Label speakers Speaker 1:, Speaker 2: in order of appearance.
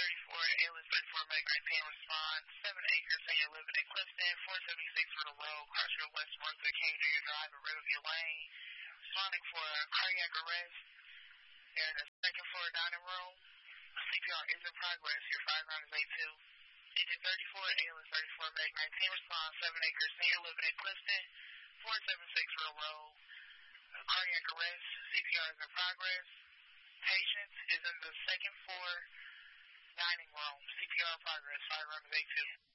Speaker 1: 34, ALS 34, Medic 19, respond. 7 acres, and you're living in Clifton. 476 for the road, Crossroad West, Brunswick, King, do your drive, and rid of your lane. Responding for cardiac arrest. They're in the second floor dining room. CPR is in progress. Your 5 round is 82. Engine 34, ALS 34, Medic 19, respond. 7 acres, and you're living in Clifton. 476 for the road. Cardiac arrest. CPR is in progress. Patient is in the second floor dining room. CPR progress. 5 round is 82.